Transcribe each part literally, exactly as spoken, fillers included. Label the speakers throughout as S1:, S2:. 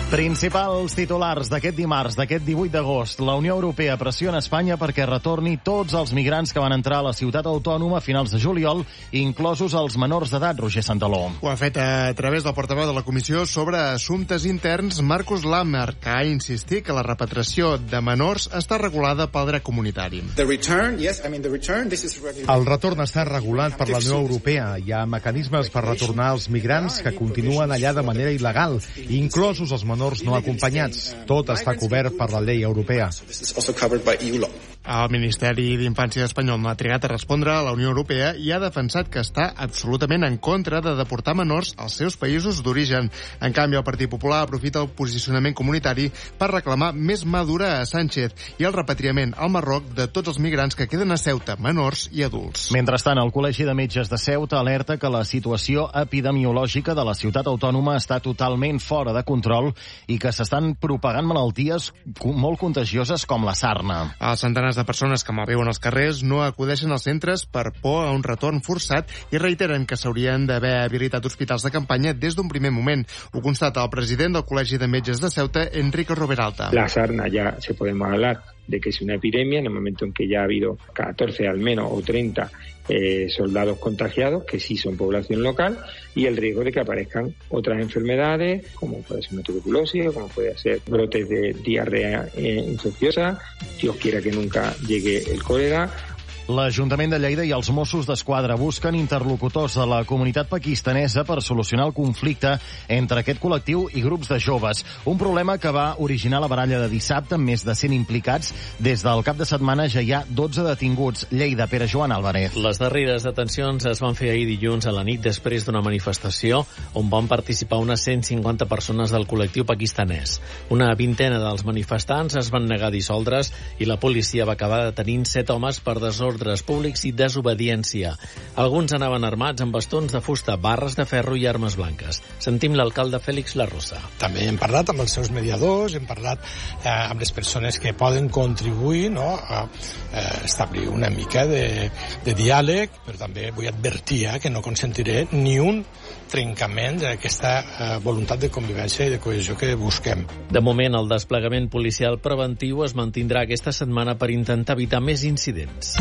S1: Principals titulars d'aquest dimarts, d'aquest divuit d'agost. La Unió Europea pressiona Espanya perquè retorni tots els migrants que van entrar a la ciutat autònoma a finals de juliol, inclosos els menors d'edat, Roger Santaló.
S2: Ho ha fet a través del portaveu de la Comissió sobre Assumptes Interns, Markus Lammer, que ha insistit que la repatriació de menors està regulada pel dret comunitari.
S3: El retorn està regulat per la Unió Europea. Hi ha mecanismes per retornar els migrants que continuen allà de manera il·legal, inclosos els menors no acompanyats. Tot està cobert per la llei europea.
S2: El Ministeri d'Infància espanyol no ha trigat a respondre a la Unió Europea i ha defensat que està absolutament en contra de deportar menors als seus països d'origen. En canvi, el Partit Popular aprofita el posicionament comunitari per reclamar més mà dura a Sánchez i el repatriament al Marroc de tots els migrants que queden a Ceuta, menors i adults.
S1: Mentrestant, el Col·legi de Metges de Ceuta alerta que la situació epidemiològica de la ciutat autònoma està totalment fora de control i que s'estan propagant malalties molt contagioses com la sarna.
S2: Els centenars de persones que malviuen als carrers no acudeixen als centres per por a un retorn forçat i reiteren que s'haurien d'haver habilitat hospitals de campanya des d'un primer moment. Ho constata el president del Col·legi de Metges de Ceuta, Enrique Roberalta.
S4: La sarna ya se podemos hablar de que es una epidemia en el momento en que ya ha habido catorce al menos o treinta eh, soldados contagiados, que sí son población local, y el riesgo de que aparezcan otras enfermedades, como puede ser una tuberculosis, como puede ser brotes de diarrea eh, infecciosa, Dios quiera que nunca llegue el cólera.
S1: L'Ajuntament de Lleida i els Mossos d'Esquadra busquen interlocutors de la comunitat pakistanesa per solucionar el conflicte entre aquest col·lectiu i grups de joves. Un problema que va originar la baralla de dissabte amb més de cent implicats. Des del cap de setmana ja hi ha dotze detinguts. Lleida, Pere Joan Álvarez.
S5: Les darreres detencions es van fer ahir dilluns a la nit després d'una manifestació on van participar unes cent cinquanta persones del col·lectiu pakistanès. Una vintena dels manifestants es van negar a dissoldre's i la policia va acabar detenint set homes per desordre públics i desobediència. Alguns anaven armats amb bastons de fusta, barres de ferro i armes blanques. Sentim l'alcalde Félix Larrosa.
S6: També hem parlat amb els seus mediadors, hem parlat eh, amb les persones que poden contribuir, no, a eh, establir una mica de, de diàleg, però també vull advertir eh, que no consentiré ni un trencament d'aquesta eh, voluntat de convivència i de cohesió que busquem.
S5: De moment, el desplegament policial preventiu es mantindrà aquesta setmana per intentar evitar més incidents.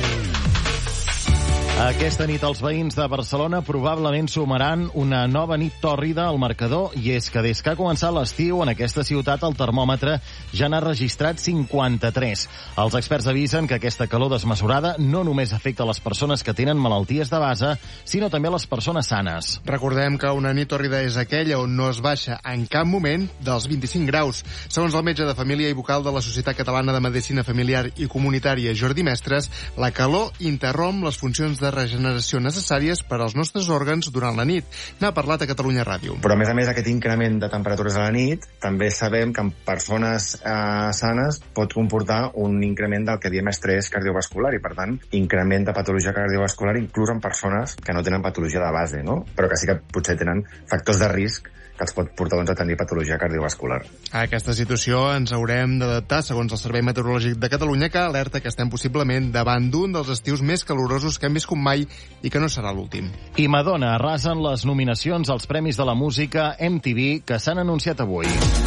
S1: Aquesta nit els veïns de Barcelona probablement sumaran una nova nit tòrrida al marcador, i és que des que ha començat l'estiu en aquesta ciutat el termòmetre ja n'ha registrat cinquanta-tres. Els experts avisen que aquesta calor desmesurada no només afecta les persones que tenen malalties de base, sinó també les persones sanes.
S2: Recordem que una nit tòrrida és aquella on no es baixa en cap moment dels vint-i-cinc graus. Segons el metge de família i vocal de la Societat Catalana de Medicina Familiar i Comunitària, Jordi Mestres, la calor interromp les funcions de regeneració necessàries per als nostres òrgans durant la nit. N'ha parlat a Catalunya Ràdio.
S7: Però, a més a més, aquest increment de temperatures a la nit també sabem que en persones eh, sanes pot comportar un increment del que diem estrès cardiovascular i, per tant, increment de patologia cardiovascular inclús en persones que no tenen patologia de base, no? Però que sí que potser tenen factors de risc que els pot portar doncs, a tenir patologia cardiovascular.
S2: A aquesta situació ens haurem d'adaptar, segons el Servei Meteorològic de Catalunya, que alerta que estem possiblement davant d'un dels estius més calorosos que hem viscut mai i que no serà l'últim.
S1: I Madonna arrasen les nominacions als Premis de la Música M T V que s'han anunciat avui.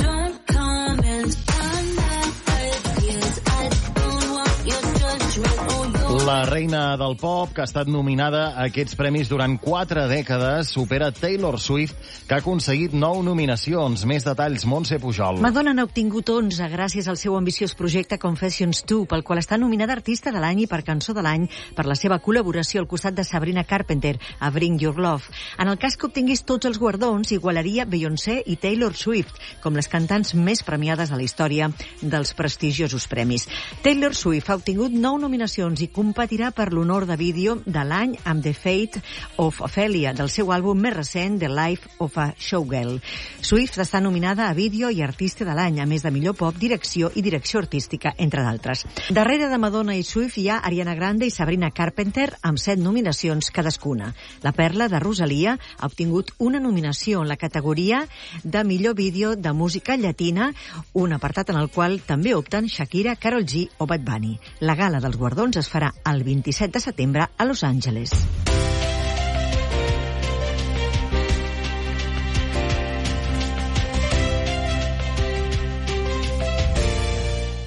S1: La reina del pop, que ha estat nominada a aquests premis durant quatre dècades, supera Taylor Swift, que ha aconseguit nou nominacions. Més detalls, Montse Pujol.
S8: Madonna n'ha obtingut onze gràcies al seu ambiciós projecte Confessions dos, pel qual està nominada Artista de l'Any i per Cançó de l'Any per la seva col·laboració al costat de Sabrina Carpenter a Bring Your Love. En el cas que obtingués tots els guardons, igualaria Beyoncé i Taylor Swift com les cantants més premiades de la història dels prestigiosos premis. Taylor Swift ha obtingut nou nominacions i competirà per l'honor de vídeo de l'any amb The Fate of Ophelia, del seu àlbum més recent, The Life of a Showgirl. Swift està nominada a vídeo i artista de l'any, a més de millor pop, direcció i direcció artística, entre d'altres. Darrere de Madonna i Swift hi ha Ariana Grande i Sabrina Carpenter, amb set nominacions cadascuna. La perla de Rosalia ha obtingut una nominació en la categoria de millor vídeo de música llatina, un apartat en el qual també opten Shakira, Karol G o Bad Bunny. La gala dels guardons es farà el vint-i-set de setembre a Los Angeles.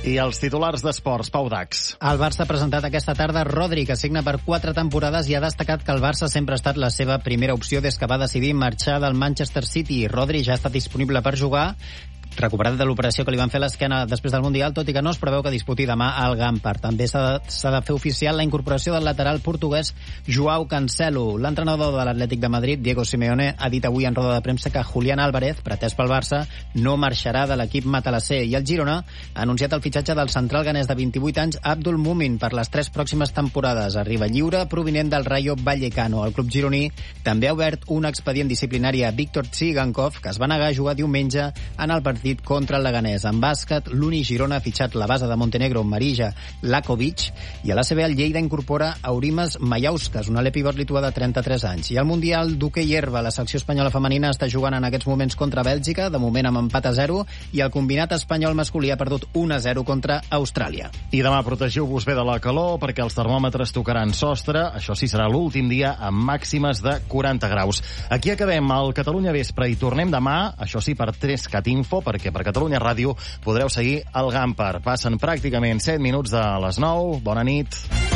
S1: I els titulars d'esports, Pau Dax.
S9: El Barça ha presentat aquesta tarda Rodri, que signa per quatre temporades, i ha destacat que el Barça sempre ha estat la seva primera opció des que va decidir marxar del Manchester City. Rodri ja està disponible per jugar, recuperat de l'operació que li van fer a l'esquena després del Mundial, tot i que no es preveu que disputi demà al Gampar. També s'ha de, s'ha de fer oficial la incorporació del lateral portuguès Joao Cancelo. L'entrenador de l'Atlètic de Madrid, Diego Simeone, ha dit avui en roda de premsa que Julián Álvarez, pretès pel Barça, no marxarà de l'equip matalasser. I el Girona ha anunciat el fitxatge del central ganès de vint-i-vuit anys, Abdul Mumin, per les tres pròximes temporades. Arriba lliure, provinent del Rayo Vallecano. El club gironí també ha obert un expedient disciplinari a Víctor Tsigankov, que es va negar a jugar diumenge en el partit contra el Leganés. En bàsquet, l'Uni Girona ha fitxat la base de Montenegro, Marija Lakovic, i a l'A C B el Lleida incorpora Aurimas Majauskas, un alè pivot lituà de trenta-tres anys. I al Mundial d'hoquei herba, la secció espanyola femenina està jugant en aquests moments contra Bèlgica, de moment amb empat a zero, i el combinat espanyol masculí ha perdut un a zero contra Austràlia.
S1: I demà protegiu-vos bé de la calor, perquè els termòmetres tocaran sostre. Això sí, serà l'últim dia amb màximes de quaranta graus. Aquí acabem el Catalunya Vespre i tornem demà, això sí, per Trescat Info, perquè per Catalunya Ràdio podreu seguir el Gampar. Passen pràcticament set minuts de les nou. Bona nit.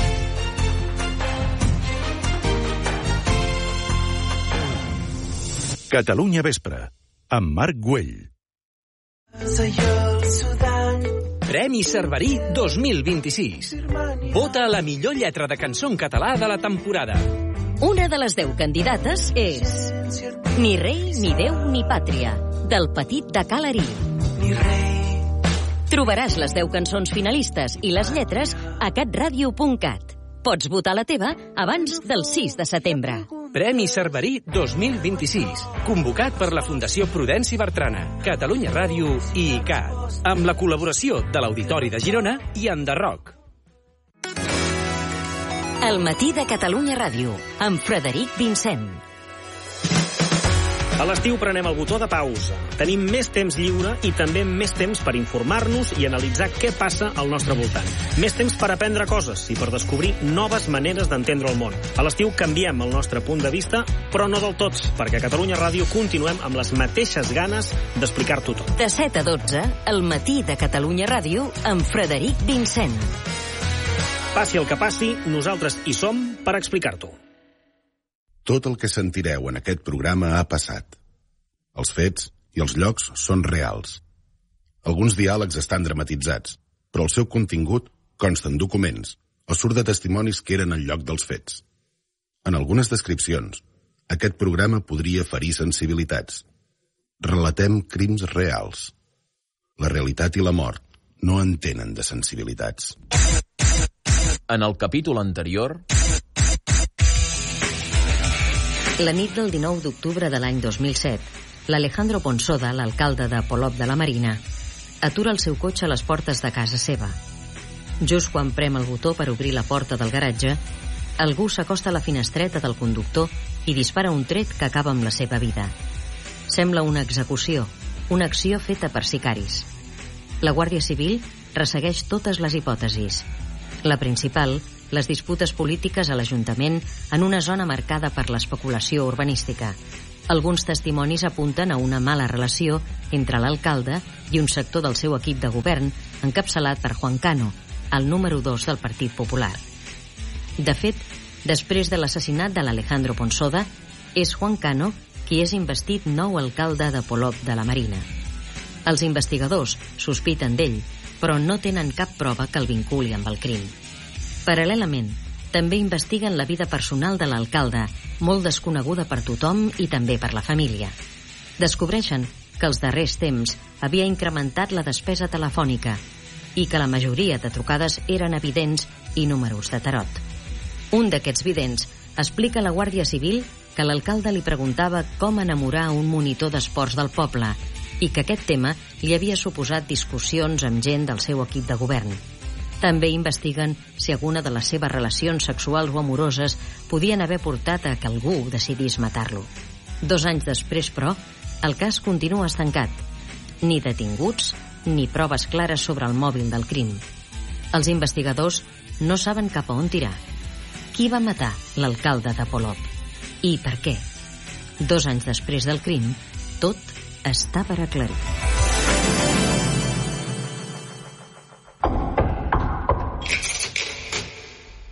S10: Catalunya Vespre, amb Marc Güell.
S11: Premi Cerverí dos mil vint-i-sis. Vota la millor lletra de cançó en català de la temporada.
S12: Una de les deu candidates és Ni rei, ni déu, ni pàtria, del Petit de Calarí. Trobaràs les deu cançons finalistes i les lletres a catradio punt cat. Pots votar la teva abans del sis de setembre.
S11: Premi Cerverí dos mil vint-i-sis, convocat per la Fundació Prudenci Bertrana, Catalunya Ràdio i I C A T, amb la col·laboració de l'Auditori de Girona i Enderroc.
S12: El matí de Catalunya Ràdio, amb Frederic Vincent.
S13: A l'estiu prenem el botó de pausa. Tenim més temps lliure i també més temps per informar-nos i analitzar què passa al nostre voltant. Més temps per aprendre coses i per descobrir noves maneres d'entendre el món. A l'estiu canviem el nostre punt de vista, però no del tot, perquè a Catalunya Ràdio continuem amb les mateixes ganes d'explicar-t'ho tot.
S12: De set a dotze, el matí de Catalunya Ràdio, amb Frederic Vincent.
S13: Passi el que passi, nosaltres hi som per explicar-t'ho.
S14: Tot el que sentireu en aquest programa ha passat. Els fets i els llocs són reals. Alguns diàlegs estan dramatitzats, però el seu contingut consta en documents o surt de testimonis que eren al lloc dels fets. En algunes descripcions, aquest programa podria ferir sensibilitats. Relatem crims reals. La realitat i la mort no entenen de sensibilitats.
S15: En el capítol anterior...
S12: La nit del dinou d'octubre de l'any dos mil set, l'Alejandro Ponsoda, l'alcalde de Polop de la Marina, atura el seu cotxe a les portes de casa seva. Just quan prem el botó per obrir la porta del garatge, algú s'acosta a la finestreta del conductor i dispara un tret que acaba amb la seva vida. Sembla una execució, una acció feta per sicaris. La Guàrdia Civil ressegueix totes les hipòtesis. La principal, les disputes polítiques a l'Ajuntament en una zona marcada per l'especulació urbanística. Alguns testimonis apunten a una mala relació entre l'alcalde i un sector del seu equip de govern encapçalat per Juan Cano, el número dos del Partit Popular. De fet, després de l'assassinat de l'Alejandro Ponsoda, és Juan Cano qui és investit nou alcalde de Polop de la Marina. Els investigadors sospiten d'ell, però no tenen cap prova que el vinculi amb el crim. Paral·lelament, també investiguen la vida personal de l'alcalde, molt desconeguda per tothom i també per la família. Descobreixen que els darrers temps havia incrementat la despesa telefònica i que la majoria de trucades eren evidents i números de tarot. Un d'aquests vidents explica a la Guàrdia Civil que l'alcalde li preguntava com enamorar un monitor d'esports del poble i que aquest tema li havia suposat discussions amb gent del seu equip de govern. També investiguen si alguna de les seves relacions sexuals o amoroses podien haver portat a que algú decidís matar-lo. Dos anys després, però, el cas continua estancat. Ni detinguts, ni proves clares sobre el mòbil del crim. Els investigadors no saben cap a on tirar. Qui va matar l'alcalde de Polop? I per què? Dos anys després del crim, tot està per aclarir.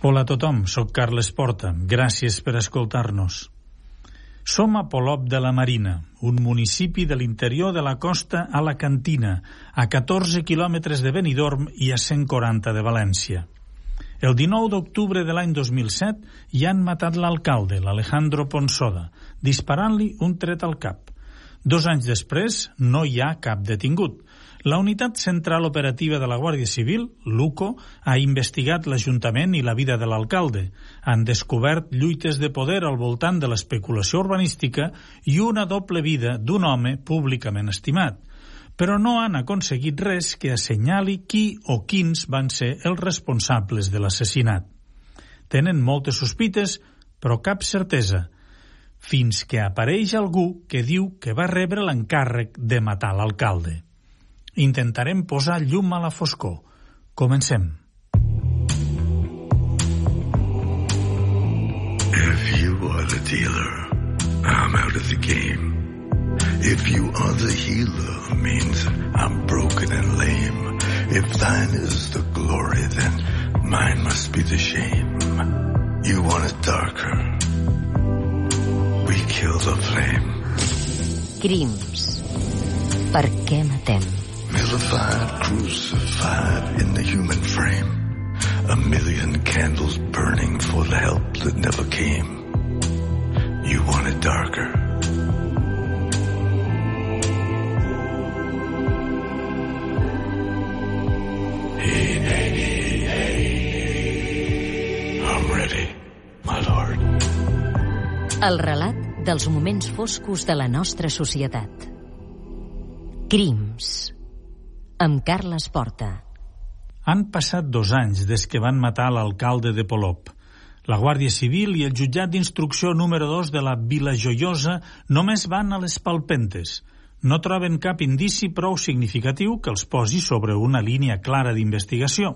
S16: Hola a tothom, soc Carles Porta. Gràcies per escoltar-nos. Som a Polop de la Marina, un municipi de l'interior de la costa alacantina, a catorze quilòmetres de Benidorm i a cent quaranta de València. El dinou d'octubre de l'any dos mil set hi han matat l'alcalde, l'Alejandro Ponsoda, disparant-li un tret al cap. Dos anys després no hi ha cap detingut. La Unitat Central Operativa de la Guàrdia Civil, l'UCO, ha investigat l'Ajuntament i la vida de l'alcalde. Han descobert lluites de poder al voltant de l'especulació urbanística i una doble vida d'un home públicament estimat. Però no han aconseguit res que assenyali qui o quins van ser els responsables de l'assassinat. Tenen moltes sospites, però cap certesa, fins que apareix algú que diu que va rebre l'encàrrec de matar l'alcalde. Intentarem posar llum a la foscor. Comencem.
S17: If you are the dealer, I'm out of the game. If you are the healer, means I'm broken and lame. If thine is the glory, then mine must be the shame. You want it darker, we kill the flame.
S12: Crims. Per què matem?
S17: Vilified, crucified in the human frame. A million candles burning for the help that never came. You want it darker. Hey, hey, hey, hey. I'm ready, my lord.
S12: El relat dels moments foscos de la nostra societat. Crims. Amb Carles Porta.
S16: Han passat dos anys des que van matar l'alcalde de Polop. La Guàrdia Civil i el jutjat d'instrucció número dos de la Vila Joiosa només van a les palpentes. No troben cap indici prou significatiu que els posi sobre una línia clara d'investigació.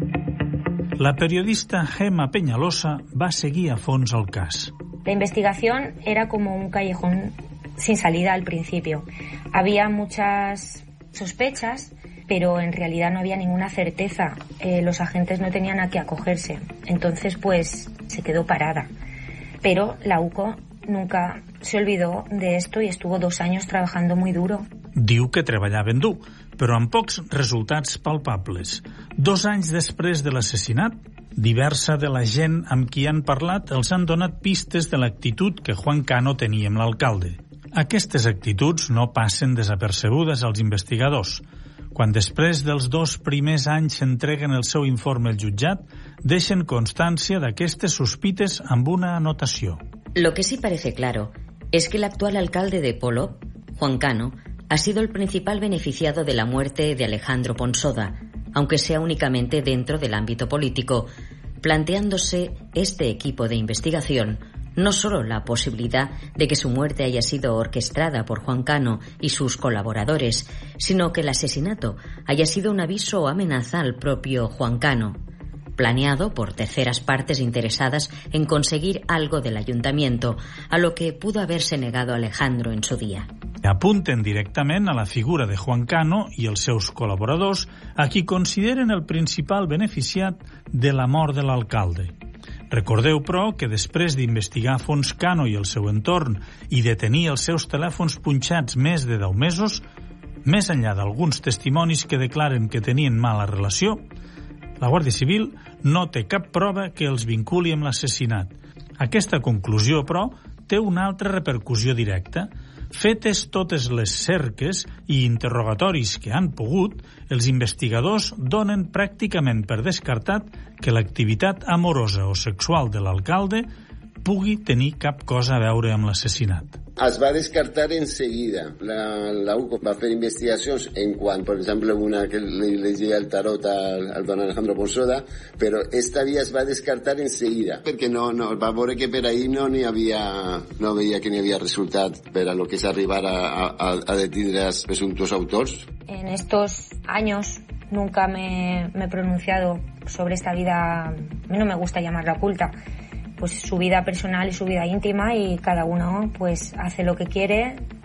S16: La periodista Gemma Peñalosa va seguir a fons el cas.
S18: La investigación era como un callejón sin salida al principio. Había muchas sospechas, pero en realidad no había ninguna certeza. Eh, los agentes no tenían a qué acogerse. Entonces, pues, se quedó parada. Pero la UCO nunca se olvidó de esto y estuvo dos años trabajando muy duro.
S16: Diu que treballaven dur, però amb pocs resultats palpables. Dos anys després de l'assassinat, diversa de la gent amb qui han parlat els han donat pistes de l'actitud que Juan Cano tenia amb l'alcalde. Aquestes actituds no passen desapercebudes als investigadors. Quan després dels dos primers anys s'entreguen el seu informe al jutjat, deixen constància d'aquestes sospites amb una anotació.
S12: Lo que sí parece claro es que el actual alcalde de Polop, Juan Cano, ha sido el principal beneficiado de la muerte de Alejandro Ponsoda, aunque sea únicamente dentro del ámbito político, planteándose este equipo de investigación no solo la posibilidad de que su muerte haya sido orquestada por Juan Cano y sus colaboradores, sino que el asesinato haya sido un aviso o amenaza al propio Juan Cano, planeado por terceras partes interesadas en conseguir algo del ayuntamiento, a lo que pudo haberse negado Alejandro en su día.
S16: Apunten directament a la figura de Juan Cano i els seus col·laboradors, a qui consideren el principal beneficiat de la mort de l'alcalde. Recordeu, però, que després d'investigar a fons Cano i el seu entorn i de tenir els seus telèfons punxats més de deu mesos, més enllà d'alguns testimonis que declaren que tenien mala relació, la Guàrdia Civil no té cap prova que els vinculi amb l'assassinat. Aquesta conclusió, però, té una altra repercussió directa. Fetes totes les cerques i interrogatoris que han pogut, els investigadors donen pràcticament per descartat que l'activitat amorosa o sexual de l'alcalde pugui tenir cap cosa a veure amb l'assassinat.
S19: Es va descartar enseguida. La, la UCO va fer investigacions en quant, per exemple, una que li llegia el tarot al, al don Alejandro Ponsoda, però esta via es va descartar enseguida, perquè no, no, va veure que per ahí no n'hi havia, no veia que n'hi havia resultat per a lo que s'arribara a, a, a detindre els presumptos autors.
S18: En estos años nunca me, me he pronunciado sobre esta vida, a mí no me gusta llamarla oculta, pues su vida personal y su vida íntima, y cada uno pues hace lo que quiere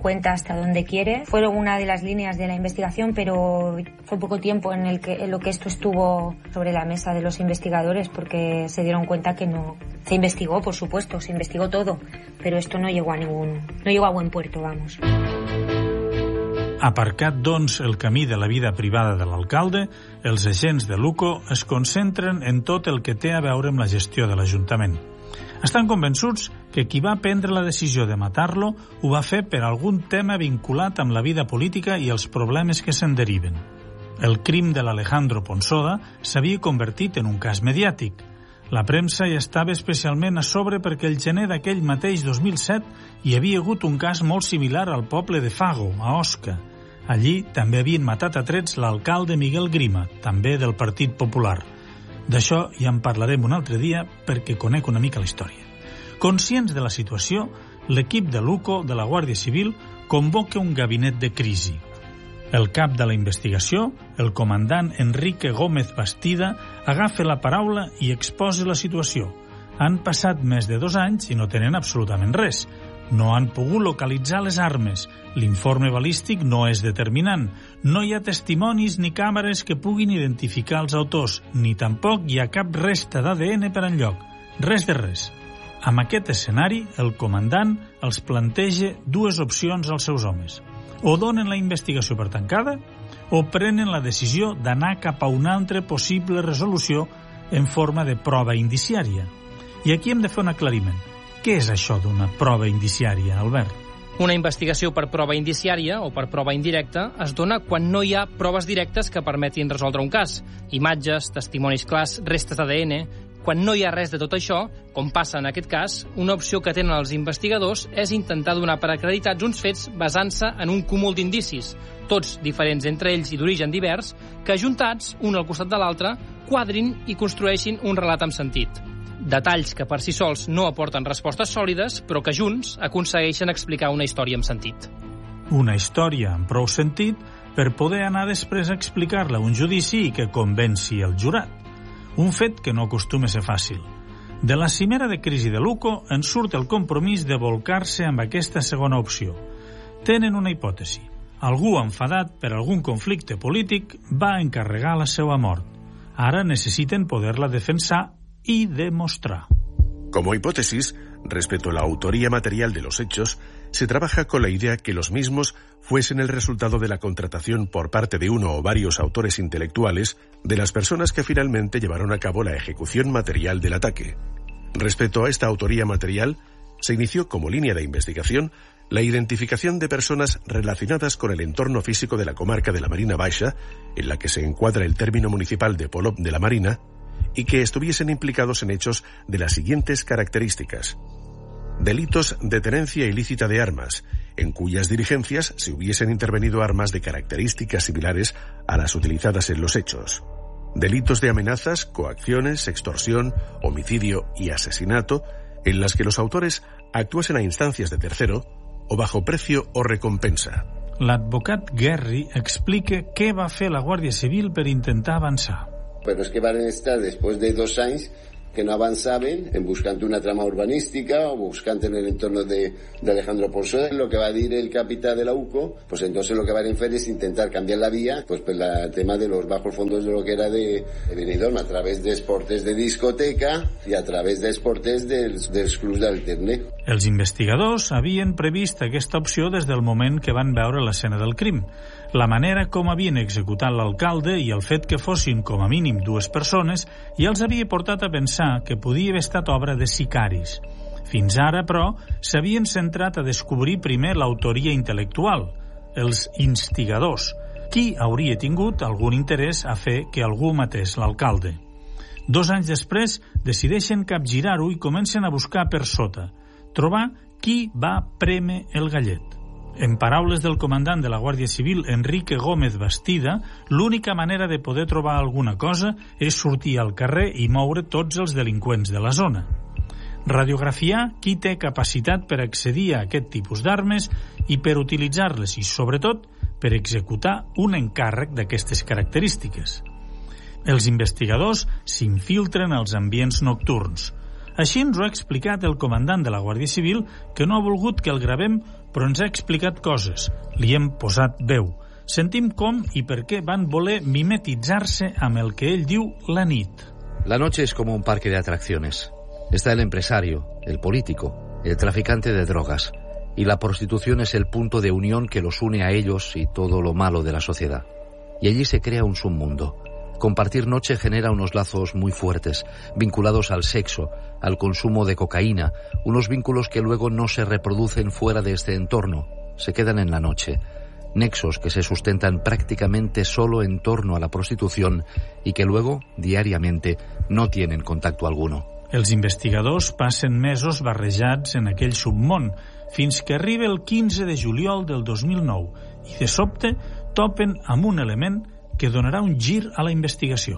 S18: cuenta hasta donde quiere. Fue una de las líneas de la investigación, pero fue poco tiempo en, el que, en lo que esto estuvo sobre la mesa de los investigadores, porque se dieron cuenta que no... Se investigó, por supuesto, se investigó todo, pero esto no llegó a ningún... no llegó a buen puerto, vamos.
S16: Aparcat, doncs, el camí de la vida privada de l'alcalde, els agents de l'UCO es concentren en tot el que té a veure amb la gestió de l'Ajuntament. Estan convençuts que qui va prendre la decisió de matar-lo ho va fer per algun tema vinculat amb la vida política i els problemes que se'n deriven. El crim de l'Alejandro Ponsoda s'havia convertit en un cas mediàtic. La premsa hi estava especialment a sobre perquè el gener d'aquell mateix dos mil set hi havia hagut un cas molt similar al poble de Fago, a Osca. Allí també havien matat a trets l'alcalde Miguel Grima, també del Partit Popular. D'això ja en parlarem un altre dia perquè conec una mica la història. Conscients de la situació, l'equip de l'UCO de la Guàrdia Civil convoca un gabinet de crisi. El cap de la investigació, el comandant Enrique Gómez Bastida, agafa la paraula i exposa la situació. Han passat més de dos anys i no tenen absolutament res. No han pogut localitzar les armes. L'informe balístic no és determinant. No hi ha testimonis ni càmeres que puguin identificar els autors, ni tampoc hi ha cap resta d'A D N per enlloc. Res de res. Amb aquest escenari, el comandant els planteja dues opcions als seus homes. O donen la investigació per tancada o prenen la decisió d'anar cap a una altra possible resolució en forma de prova indiciària. I aquí hem de fer un aclariment. Què és això d'una prova indiciària, Albert?
S20: Una investigació per prova indiciària o per prova indirecta es dona quan no hi ha proves directes que permetin resoldre un cas. Imatges, testimonis clars, restes d'A D N... Quan no hi ha res de tot això, com passa en aquest cas, una opció que tenen els investigadors és intentar donar per acreditats uns fets basant-se en un cúmul d'indicis, tots diferents entre ells i d'origen divers, que ajuntats, un al costat de l'altre, quadrin i construeixin un relat amb sentit. Detalls que per si sols no aporten respostes sòlides, però que junts aconsegueixen explicar una història amb sentit.
S16: Una història amb prou sentit per poder anar després a explicar-la a un judici i que convenci el jurat. Un fet que no acostuma a ser fàcil. De la cimera de crisi de l'UCO en surt el compromís de volcar-se amb aquesta segona opció. Tenen una hipòtesi. Algú enfadat per algun conflicte polític va encarregar la seva mort. Ara necessiten poder-la defensar y demostrar.
S21: Como hipótesis, respecto a la autoría material de los hechos, se trabaja con la idea que los mismos fuesen el resultado de la contratación por parte de uno o varios autores intelectuales de las personas que finalmente llevaron a cabo la ejecución material del ataque. Respecto a esta autoría material, se inició como línea de investigación la identificación de personas relacionadas con el entorno físico de la comarca de la Marina Baixa, en la que se encuadra el término municipal de Polop de la Marina, y que estuviesen implicados en hechos de las siguientes características. Delitos de tenencia ilícita de armas, en cuyas diligencias se hubiesen intervenido armas de características similares a las utilizadas en los hechos. Delitos de amenazas, coacciones, extorsión, homicidio y asesinato, en las que los autores actuasen a instancias de tercero o bajo precio o recompensa.
S16: L'advocat Guerri explica què va fer la Guàrdia Civil per intentar avançar.
S19: Pero es que van a estar después de dos años que no avanzaban en buscando una trama urbanística o buscando en el entorno de, de Alejandro Ponsoda. Lo que va a decir el capitán de la UCO, pues entonces lo que van a hacer es intentar cambiar la vía, pues por el tema de los bajos fondos de lo que era de, de Benidorm, a través de esportes de discoteca y a través de esportes dels, dels clubs d'alterne.
S16: Els investigadors havien previst aquesta opció des del moment que van veure l'escena del crim. La manera com havien executat l'alcalde i el fet que fossin com a mínim dues persones ja els havia portat a pensar que podia haver estat obra de sicaris. Fins ara, però, s'havien centrat a descobrir primer l'autoria intel·lectual, els instigadors. Qui hauria tingut algun interès a fer que algú matés l'alcalde? Dos anys després, decideixen capgirar-ho i comencen a buscar per sota, trobar qui va prémer el gallet. En paraules del comandant de la Guàrdia Civil, Enrique Gómez Bastida, l'única manera de poder trobar alguna cosa és sortir al carrer i moure tots els delinqüents de la zona. Radiografiar qui té capacitat per accedir a aquest tipus d'armes i per utilitzar-les i, sobretot, per executar un encàrrec d'aquestes característiques. Els investigadors s'infiltren als ambients nocturns. Així ens ho ha explicat el comandant de la Guàrdia Civil, que no ha volgut que el gravem, però ens ha explicat coses. Li hem posat veu. Sentim com i per què van voler mimetitzar-se amb el que ell diu la nit.
S3: La noche es como un parque de atracciones. Está el empresario, el político, el traficante de drogas. Y la prostitución es el punto de unión que los une a ellos y todo lo malo de la sociedad. Y allí se crea un submundo. Compartir noche genera unos lazos muy fuertes, vinculados al sexo, al consumo de cocaína, unos vínculos que luego no se reproducen fuera de este entorno, se quedan en la noche. Nexos que se sustentan prácticamente solo en torno a la prostitución y que luego, diariamente, no tienen contacto alguno.
S16: Els investigadors passen mesos barrejats en aquell submón, fins que arriba el quinze de juliol del dos mil nou i de sobte topen amb un element que donará un gir a la investigación.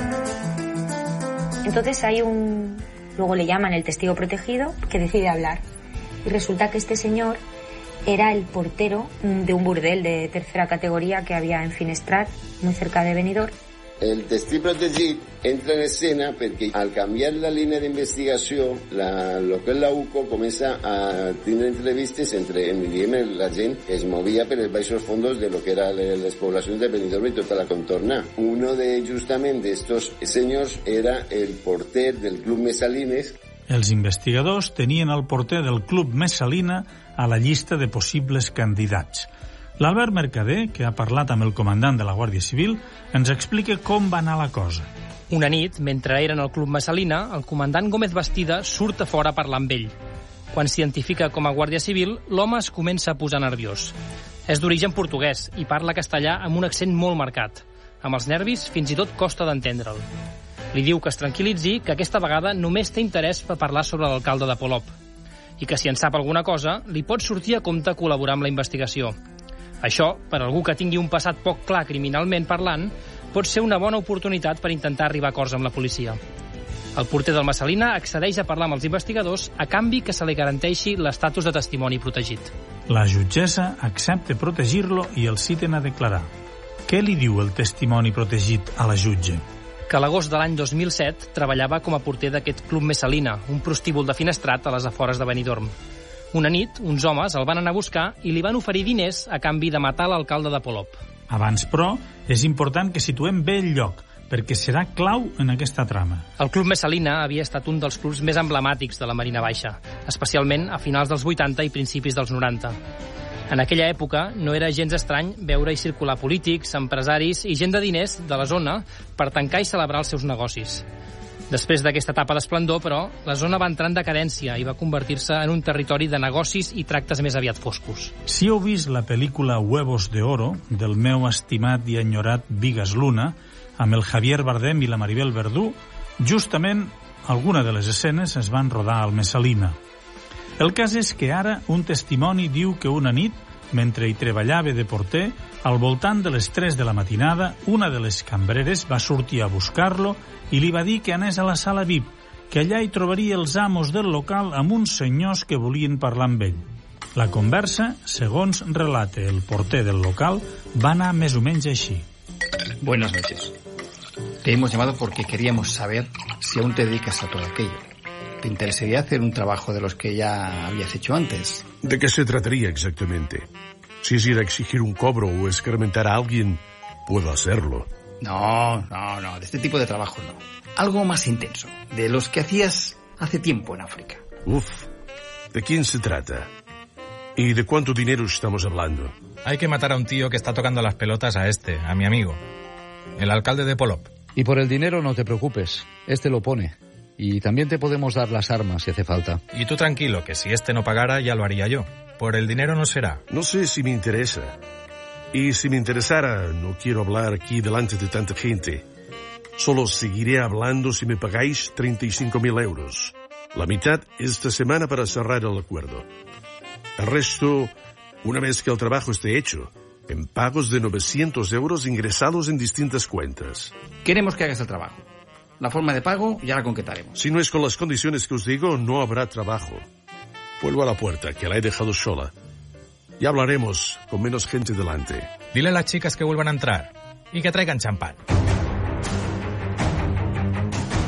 S18: Entonces hay un... Luego le llaman el testigo protegido que decide hablar. Y resulta que este señor era el portero de un burdel de tercera categoría que había en Finestrat, muy cerca de Benidorm.
S19: El testigo protegido entra en escena porque al cambiar la línea de investigación, la, lo que es la U C O comienza a tener entrevistas entre en la gente que es movía por los bajos fondos de lo que eran las poblaciones de Benidorm y toda la contorna. Uno de justamente estos señores era el porter del Club Messalines.
S16: Els investigadors tenien el porter del Club Messalina a la llista de possibles candidats. L'Albert Mercader, que ha parlat amb el comandant de la Guàrdia Civil, ens explica com va anar la cosa.
S20: Una nit, mentre eren al Club Messalina, el comandant Gómez Bastida surt a fora a parlar amb ell. Quan s'identifica com a Guàrdia Civil, l'home es comença a posar nerviós. És d'origen portuguès i parla castellà amb un accent molt marcat. Amb els nervis, fins i tot costa d'entendre'l. Li diu que es tranquil·litzi, que aquesta vegada només té interès per parlar sobre l'alcalde de Polop i que si en sap alguna cosa, li pot sortir a compte col·laborar amb la investigació. Això, per algú que tingui un passat poc clar criminalment parlant, pot ser una bona oportunitat per intentar arribar a acords amb la policia. El porter del Messalina accedeix a parlar amb els investigadors a canvi que se li garanteixi l'estatus de testimoni protegit.
S16: La jutgessa accepta protegir-lo i el citen a declarar. Què li diu el testimoni protegit a la jutge?
S20: Que a l'agost de l'any dos mil set treballava com a porter d'aquest Club Messalina, un prostíbul de Finestrat a les afores de Benidorm. Una nit, uns homes el van anar a buscar i li van oferir diners a canvi de matar l'alcalde de Polop.
S16: Abans, però, és important que situem bé el lloc, perquè serà clau en aquesta trama.
S20: El Club Messalina havia estat un dels clubs més emblemàtics de la Marina Baixa, especialment a finals dels vuitanta i principis dels noranta. En aquella època no era gens estrany veure-hi circular polítics, empresaris i gent de diners de la zona per tancar i celebrar els seus negocis. Després d'aquesta etapa d'esplendor, però, la zona va entrar en decadència i va convertir-se en un territori de negocis i tractes més aviat foscos.
S16: Si heu vist la pel·lícula Huevos de Oro, del meu estimat i enyorat Vigas Luna, amb el Javier Bardem i la Maribel Verdú, justament alguna de les escenes es van rodar al Messalina. El cas és que ara un testimoni diu que una nit, mentre hi treballava de porter, al voltant de les tres de la matinada, una de les cambreres va sortir a buscar-lo i li va dir que anés a la sala V I P, que allà hi trobaria els amos del local amb uns senyors que volien parlar amb ell. La conversa, segons relata el porter del local, va anar més o menys així.
S22: Buenas noches. Te hemos llamado porque queríamos saber si aún te dedicas a todo aquello. ¿Te interesaría hacer un trabajo de los que ya habías hecho antes?
S21: ¿De qué se trataría exactamente? Si es ir a exigir un cobro o escarmentar a alguien, puedo hacerlo.
S22: No, no, no, de este tipo de trabajo no. Algo más intenso, de los que hacías hace tiempo en África.
S21: Uf, ¿de quién se trata? ¿Y de cuánto dinero estamos hablando?
S23: Hay que matar a un tío que está tocando las pelotas a este, a mi amigo, el alcalde de Polop.
S3: Y por el dinero no te preocupes, este lo pone. Y también te podemos dar las armas si hace falta.
S23: Y tú tranquilo, que si este no pagara ya lo haría yo. Por el dinero no será.
S21: No sé si me interesa. Y si me interesara, no quiero hablar aquí delante de tanta gente. Solo seguiré hablando si me pagáis treinta y cinco mil euros. La mitad esta semana para cerrar el acuerdo. El resto, una vez que el trabajo esté hecho, en pagos de novecientos euros ingresados en distintas cuentas.
S22: Queremos que hagas el trabajo. La forma de pago ya la concretaremos.
S21: Si no es con las condiciones que os digo, no habrá trabajo. Vuelvo a la puerta, que la he dejado sola. Ya hablaremos con menos gente delante.
S23: Dile a las chicas que vuelvan a entrar y que traigan champán.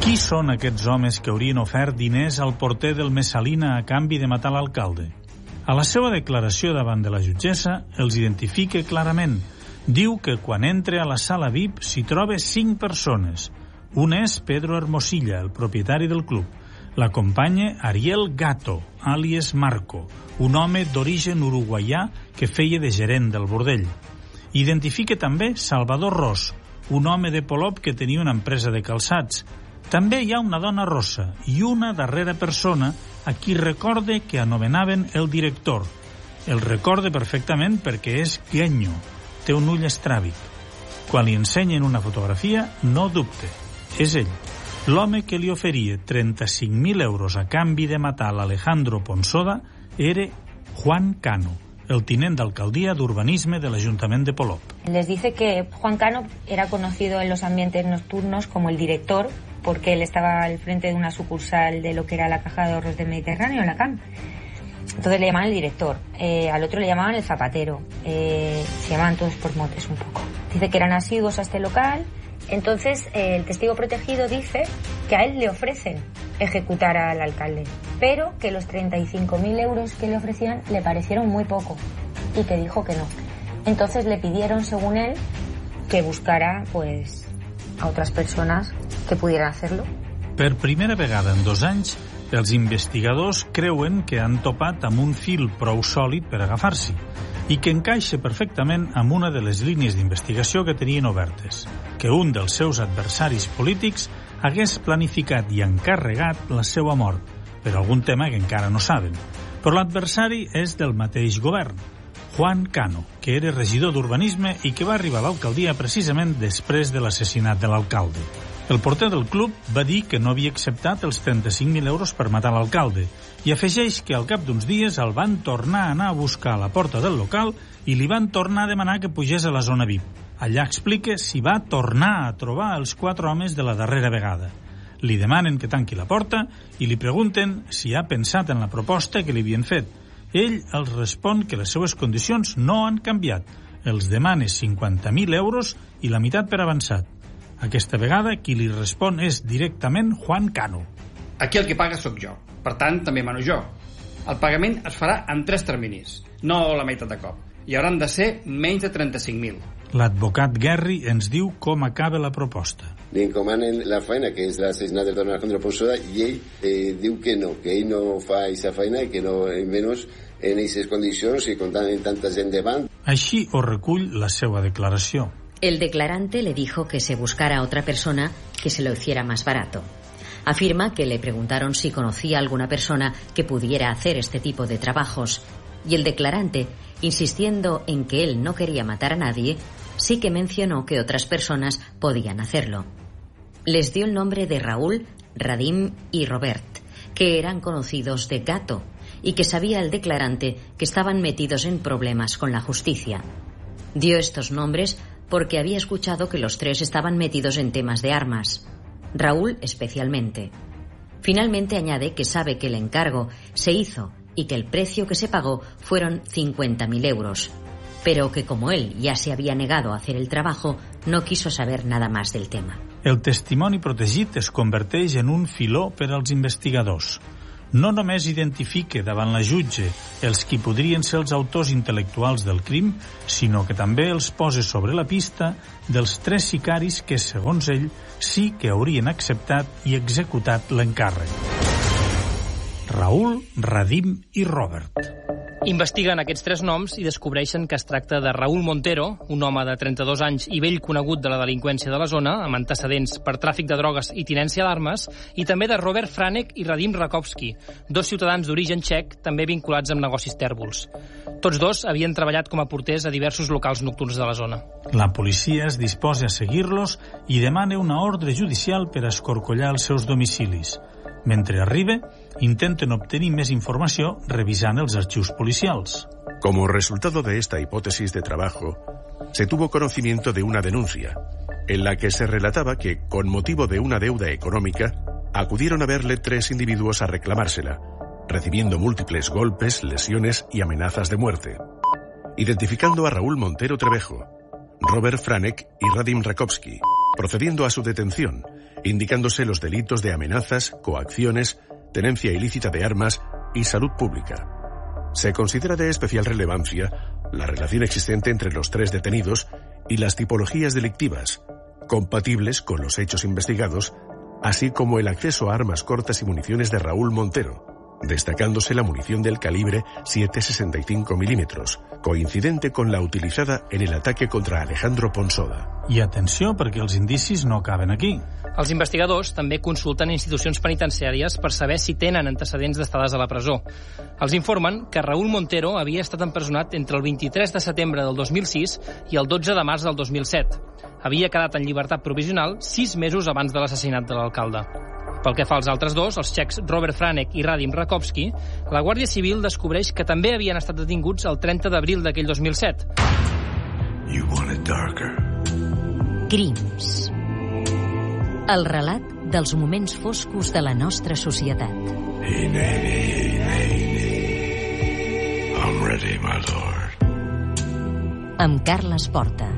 S16: Qui són aquests homes que haurien ofert diners al porter del Messalina a canvi de matar l'alcalde? A la seva declaració davant de la jutgessa els identifica clarament. Diu que quan entra a la sala V I P s'hi troba cinc persones. Un és Pedro Hermosilla, el propietari del club. L'acompanya Ariel Gato, àlies Marco, un home d'origen uruguaià que feia de gerent del bordell. Identifica també Salvador Ros, un home de Polop que tenia una empresa de calçats. També hi ha una dona rossa i una darrera persona a qui recorde que anomenaven el director. El recorde perfectament perquè és guenyo, té un ull estràbic. Quan li ensenyen una fotografia, no dubte, és ell. L'home que li oferia trenta-cinc mil euros a canvi de matar l'Alejandro Ponsoda era Juan Cano, el tinent d'alcaldia d'urbanisme de l'Ajuntament de Polop.
S18: Les dice que Juan Cano era conocido en los ambientes nocturnos como el director, porque él estaba al frente de una sucursal de lo que era la Caja de Ahorros del Mediterráneo, en la C A M. Entonces le llamaban el director, eh, al otro le llamaban el zapatero, eh, se llamaban todos por motes un poco. Dice que eran asiduos a este local. Entonces eh, el testigo protegido dice que a él le ofrecen ejecutar al alcalde, pero que los treinta y cinco mil euros que le ofrecían le parecieron muy poco y que dijo que no. Entonces le pidieron, según él, que buscara pues a otras personas que pudieran hacerlo.
S16: Per primera vegada en dos anys, els investigadors creuen que han topat amb un fil prou sòlid per agafar-s'hi i que encaixa perfectament amb una de les línies d'investigació que tenien obertes, que un dels seus adversaris polítics hagués planificat i encarregat la seva mort, per algun tema que encara no saben. Però l'adversari és del mateix govern, Juan Cano, que era regidor d'urbanisme i que va arribar a l'alcaldia precisament després de l'assassinat de l'alcalde. El porter del club va dir que no havia acceptat els trenta-cinc mil euros per matar l'alcalde i afegeix que al cap d'uns dies el van tornar a anar a buscar a la porta del local i li van tornar a demanar que pugés a la zona V I P. Allà explica si va tornar a trobar els quatre homes de la darrera vegada. Li demanen que tanqui la porta i li pregunten si ha pensat en la proposta que li havien fet. Ell els respon que les seues condicions no han canviat. Els demana cinquanta mil euros i la meitat per avançat. Aquesta vegada qui li respon és directament Juan Cano.
S22: Aquí el que paga sóc jo, per tant també mano jo. El pagament es farà en tres terminis, no la meitat de cop, i hauran de ser menys de trenta-cinc mil.
S16: L'advocat Guerri ens diu com acaba la proposta.
S19: Li encomanen la feina, que és l'assassinat del don Alejandro Ponsoda, i ell eh, diu que no, que ell no fa aquesta feina i que no, menys en aquestes condicions i comptant en tanta gent davant.
S16: Així ho recull la seva declaració.
S12: El declarante le dijo que se buscara a otra persona que se lo hiciera más barato. Afirma que le preguntaron si conocía a alguna persona que pudiera hacer este tipo de trabajos, y el declarante, insistiendo en que él no quería matar a nadie, sí que mencionó que otras personas podían hacerlo. Les dio el nombre de Raúl, Radim y Robert, que eran conocidos de Gato, y que sabía el declarante que estaban metidos en problemas con la justicia. Dio estos nombres porque había escuchado que los tres estaban metidos en temas de armas, Raúl especialmente. Finalmente añade que sabe que el encargo se hizo y que el precio que se pagó fueron cincuenta mil euros, pero que como él ya se había negado a hacer el trabajo, no quiso saber nada más del tema.
S16: El testimoni protegit es converteix en un filó per als investigadors. No només identifica davant la jutge els qui podrien ser els autors intel·lectuals del crim, sinó que també els posa sobre la pista dels tres sicaris que, segons ell, sí que haurien acceptat i executat l'encàrrec. Raúl, Radim i Robert.
S20: Investiguen aquests tres noms i descobreixen que es tracta de Raúl Montero, un home de trenta-dos anys i vell conegut de la delinqüència de la zona, amb antecedents per tràfic de drogues i tinència d'armes, i també de Robert Franek i Radim Rakowski, dos ciutadans d'origen txec també vinculats amb negocis tèrbols. Tots dos havien treballat com a porters a diversos locals nocturns de la zona.
S16: La policia es disposa a seguir-los i demana una ordre judicial per escorcollar els seus domicilis. Mentre arriba, intenten obtenir més informació revisant els arxius policials.
S21: Como resultado de esta hipótesis de trabajo, se tuvo conocimiento de una denuncia, en la que se relataba que, con motivo de una deuda económica, acudieron a verle tres individuos a reclamársela, recibiendo múltiples golpes, lesiones y amenazas de muerte. Identificando a Raúl Montero Trevejo, Robert Franek y Radim Rakowski, procediendo a su detención, indicándose los delitos de amenazas, coacciones, tenencia ilícita de armas y salud pública. Se considera de especial relevancia la relación existente entre los tres detenidos y las tipologías delictivas, compatibles con los hechos investigados, así como el acceso a armas cortas y municiones de Raúl Montero, destacándose la munición del calibre siete sesenta y cinco milímetros, coincidente con la utilizada en el ataque contra Alejandro Ponsoda.
S16: I atenció, perquè els indicis no acaben aquí.
S20: Els investigadors també consulten institucions penitenciàries per saber si tenen antecedents d'estades a la presó. Els informen que Raúl Montero havia estat empresonat entre el vint-i-tres de setembre del dos mil sis i el dotze de març del dos mil set. Havia quedat en llibertat provisional sis mesos abans de l'assassinat de l'alcalde. Pel que fa als altres dos, els txecs Robert Franek i Radim Rakowski, la Guàrdia Civil descobreix que també havien estat detinguts el trenta d'abril d'aquell dos mil set.
S17: You want it darker.
S12: Crims. El relat dels moments foscos de la nostra societat.
S17: Hey, Nanny, hey, Nanny. I'm ready, my lord.
S12: Amb Carles Porta.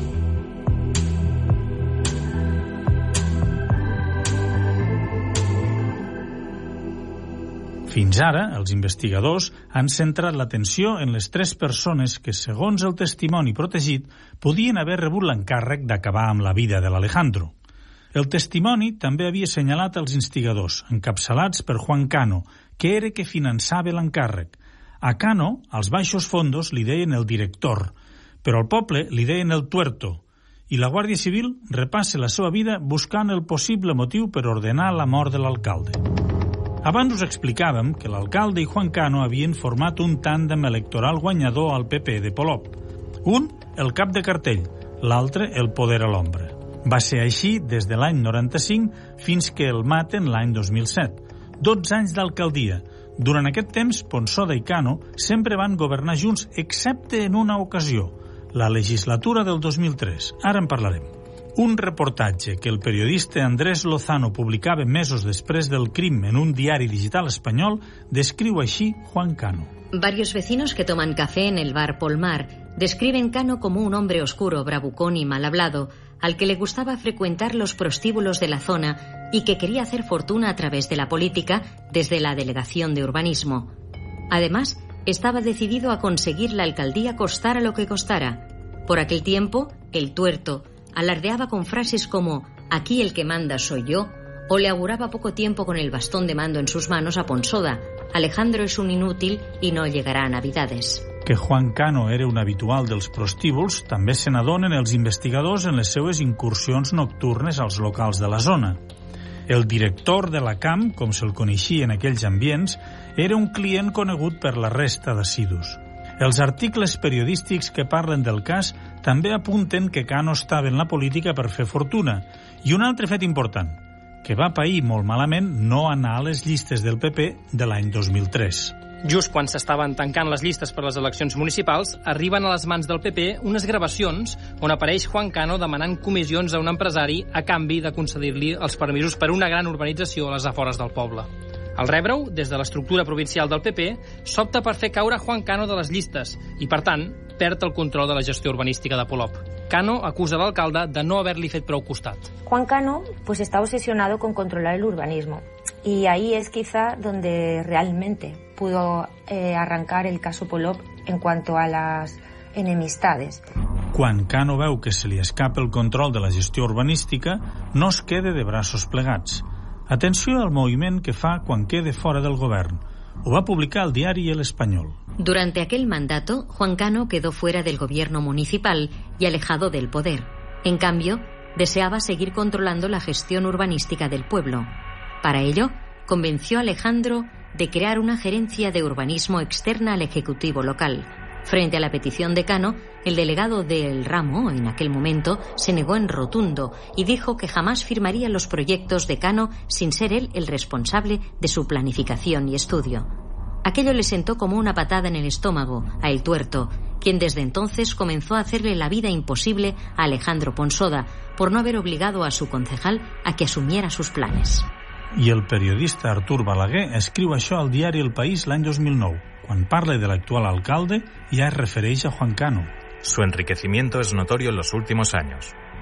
S16: Fins ara, els investigadors han centrat l'atenció en les tres persones que, segons el testimoni protegit, podien haver rebut l'encàrrec d'acabar amb la vida de l'Alejandro. El testimoni també havia assenyalat els instigadors, encapçalats per Juan Cano, que era que finançava l'encàrrec. A Cano, als baixos fondos, li deien el director, però al poble li deien el tuerto, i la Guàrdia Civil repassa la seva vida buscant el possible motiu per ordenar la mort de l'alcalde. Abans us explicàvem que l'alcalde i Juan Cano havien format un tàndem electoral guanyador al P P de Polop. Un, el cap de cartell, l'altre, el poder a l'ombra. Va ser així des de l'any noranta-cinc fins que el maten l'any dos mil set. dotze anys d'alcaldia. Durant aquest temps, Ponsoda i Cano sempre van governar junts, excepte en una ocasió, la legislatura del dos mil tres. Ara en parlarem. Un reportatge que el periodista Andrés Lozano publicava mesos després del crim en un diari digital espanyol descriu així Juan Cano.
S12: Varios vecinos que toman café en el bar Polmar describen Cano como un hombre oscuro, bravucón y mal hablado, al que le gustaba frecuentar los prostíbulos de la zona y que quería hacer fortuna a través de la política desde la Delegación de Urbanismo. Además, estaba decidido a conseguir la alcaldía costara lo que costara. Por aquel tiempo, el tuerto alardeaba con frases como «aquí el que manda soy yo», o le auguraba poco tiempo con el bastón de mando en sus manos a Ponsoda. Alejandro es un inútil y no llegará a Navidades.
S16: Que Juan Cano era un habitual dels prostíbuls també se n'adonen els investigadors en les seues incursions nocturnes als locals de la zona. El director de la Camp, com se'l coneixia en aquells ambients, era un client conegut per la resta d'assidus. Els articles periodístics que parlen del cas també apunten que Cano estava en la política per fer fortuna. I un altre fet important, que va pair molt malament no anar a les llistes del P P de l'any dos mil tres.
S20: Just quan s'estaven tancant les llistes per les eleccions municipals, arriben a les mans del P P unes gravacions on apareix Juan Cano demanant comissions a un empresari a canvi de concedir-li els permisos per una gran urbanització a les afores del poble. Al rebre-ho, des de l'estructura provincial del P P, s'opta per fer caure Juan Cano de les llistes i, per tant, perd el control de la gestió urbanística de Polop. Cano acusa l'alcalde de no haver-li fet prou costat.
S18: Juan Cano pues está obsesionado con controlar el urbanismo y ahí es quizá donde realmente pudo eh, arrancar el caso Polop en cuanto a las enemistades.
S16: Quan Cano veu que se li escapa el control de la gestió urbanística, no es queda de braços plegats. Atenció al moviment que fa quan quede fora del govern. Ho va publicar el diari El Español.
S12: Durante aquel mandato, Juan Cano quedó fuera del gobierno municipal y alejado del poder. En cambio, deseaba seguir controlando la gestión urbanística del pueblo. Para ello, convenció a Alejandro de crear una gerencia de urbanismo externa al Ejecutivo local. Frente a la petición de Cano, el delegado del ramo, en aquel momento, se negó en rotundo y dijo que jamás firmaría los proyectos de Cano sin ser él el responsable de su planificación y estudio. Aquello le sentó como una patada en el estómago a El Tuerto, quien desde entonces comenzó a hacerle la vida imposible a Alejandro Ponsoda por no haber obligado a su concejal a que asumiera sus planes.
S16: I el periodista Artur Balaguer escriu això al diari El País l'any dos mil nou. Quan parla de l'actual alcalde, ja es refereix a Juan Cano.
S4: Su enriquecimiento es notorio en los últimos años.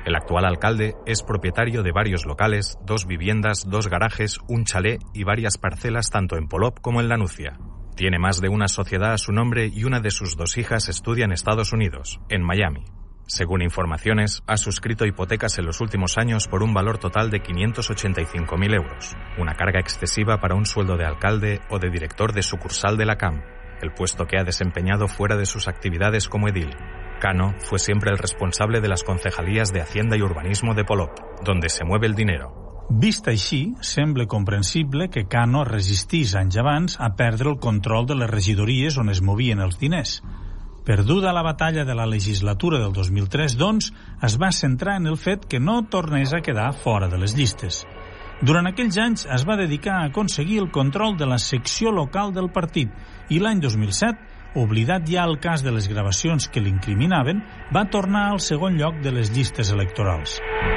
S4: El actual alcalde es propietario de varios locales, dos viviendas, dos garajes, un chalet y varias parcelas tanto en Polop como en La Nucia. Tiene más de una sociedad a su nombre y una de sus dos hijas estudia en Estados Unidos, en Miami. Según informaciones, ha suscrito hipotecas en los últimos años por un valor total de quinientos ochenta y cinco mil euros, una carga excesiva para un sueldo de alcalde o de director de sucursal de la C A M, el puesto que ha desempeñado fuera de sus actividades como edil. Cano fue siempre el responsable de las concejalías de Hacienda y Urbanismo de Polop, donde se mueve el dinero.
S16: Vist així, sembla comprensible que Cano resistís anys abans a perdre el control de les regidories on es movien els diners. Perduda la batalla de la legislatura del dos mil tres, doncs, es va centrar en el fet que no tornés a quedar fora de les llistes. Durant aquells anys es va dedicar a aconseguir el control de la secció local del partit i l'any dos mil set, oblidat ja el cas de les gravacions que l'incriminaven, va tornar al segon lloc de les llistes electorals.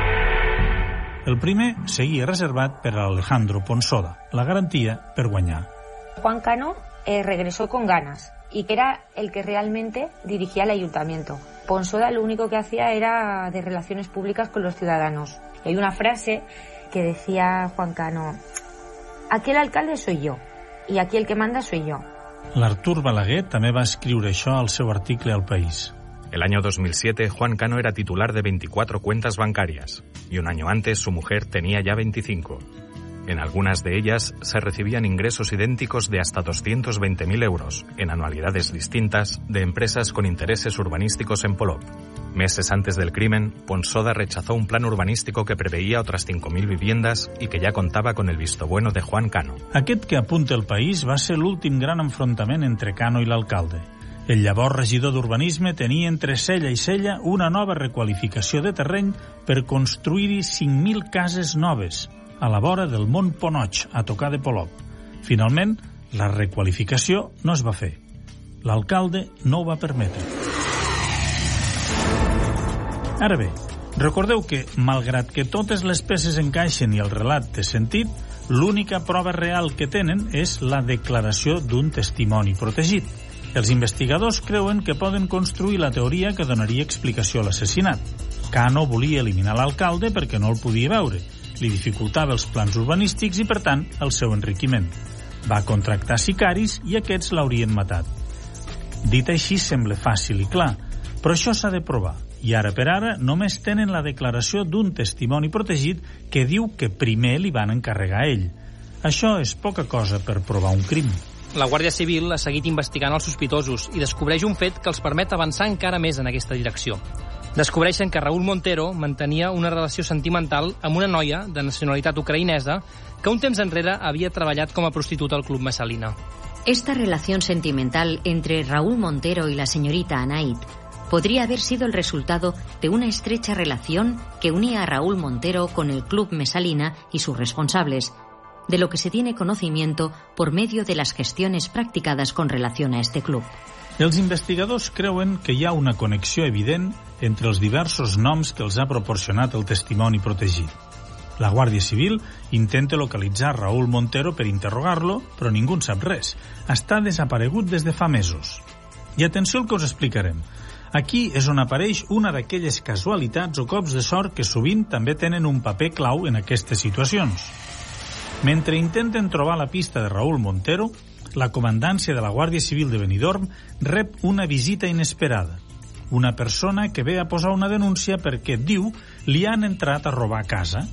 S16: El primer seguia reservat per a Alejandro Ponsoda, la garantia per guanyar.
S18: Juan Cano eh, regresó con ganas y que era el que realmente dirigía el ayuntamiento. Ponsoda lo único que hacía era de relaciones públicas con los ciudadanos. Y hay una frase que decía Juan Cano: aquí el alcalde soy yo y aquí el que manda soy yo.
S16: L'Artur Balaguer també va escriure això al seu article al País.
S4: El año dos mil siete, Juan Cano era titular de veinticuatro cuentas bancarias y un año antes su mujer tenía ya veinticinco. En algunas de ellas se recibían ingresos idénticos de hasta doscientos veinte mil euros, en anualidades distintas, de empresas con intereses urbanísticos en Polop. Meses antes del crimen, Ponsoda rechazó un plan urbanístico que preveía otras cinco mil viviendas y que ya contaba con el visto bueno de Juan Cano.
S16: Aquest que apunta el País va ser l'últim gran enfrontament entre Cano i l'alcalde. El llavors regidor d'Urbanisme tenia entre cella i cella una nova requalificació de terreny per construir-hi cinc mil cases noves, a la vora del Mont Ponoig, a tocar de Polop. Finalment, la requalificació no es va fer. L'alcalde no ho va permetre. Ara bé, recordeu que, malgrat que totes les peces encaixen i el relat té sentit, l'única prova real que tenen és la declaració d'un testimoni protegit. Els investigadors creuen que poden construir la teoria que donaria explicació a l'assassinat. Cano volia eliminar l'alcalde perquè no el podia veure, li dificultava els plans urbanístics i, per tant, el seu enriquiment. Va contractar sicaris i aquests l'haurien matat. Dit així sembla fàcil i clar, però això s'ha de provar. I ara per ara només tenen la declaració d'un testimoni protegit que diu que primer li van encarregar a ell. Això és poca cosa per provar un crim.
S20: La Guàrdia Civil ha seguit investigant els sospitosos i descobreix un fet que els permet avançar encara més en aquesta direcció. Descobreixen que Raúl Montero mantenia una relació sentimental amb una noia de nacionalitat ucraïnesa que un temps enrere havia treballat com a prostituta al Club Messalina.
S12: Esta relación sentimental entre Raúl Montero y la señorita Anait podría haber sido el resultado de una estrecha relación que unía a Raúl Montero con el Club Messalina y sus responsables, de lo que se tiene conocimiento por medio de las gestiones practicadas con relación a este club.
S16: Els investigadors creuen que hi ha una connexió evident entre els diversos noms que els ha proporcionat el testimoni protegit. La Guàrdia Civil intenta localitzar Raúl Montero per interrogar-lo, però ningú en sap res. Està desaparegut des de fa mesos. I atenció al que us explicarem. Aquí és on apareix una d'aquelles casualitats o cops de sort que sovint també tenen un paper clau en aquestes situacions. Mentre intenten trobar la pista de Raúl Montero, la comandància de la Guàrdia Civil de Benidorm rep una visita inesperada. Una persona que ve a posar una denúncia perquè, diu, li han entrat a robar a casa